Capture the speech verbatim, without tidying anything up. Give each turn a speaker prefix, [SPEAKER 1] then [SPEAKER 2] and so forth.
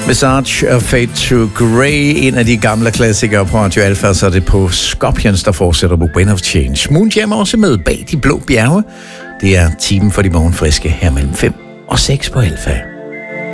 [SPEAKER 1] Visage og Fade to Grey, en af de gamle klassikere på Radio Alfa, så er det på Scorpions, der fortsætter på Wind of Change. Moon Jam er også med Bag de blå bjerge. Det er timen for de morgenfriske her mellem fem og seks på Alfa.